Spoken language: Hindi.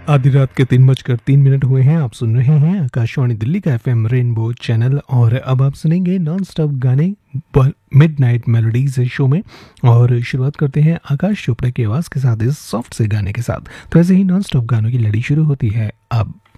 आधी रात के 3:03 हुए हैं। आप सुन रहे हैं आकाशवाणी दिल्ली का एफएम रेनबो चैनल और अब आप सुनेंगे नॉन स्टॉप गाने मिडनाइट मेलोडीज शो में। और शुरुआत करते हैं आकाश चोपड़ा की आवाज़ के साथ इस सॉफ्ट से गाने के साथ। तो ऐसे ही नॉन स्टॉप गानों की लड़ी शुरू होती है अब।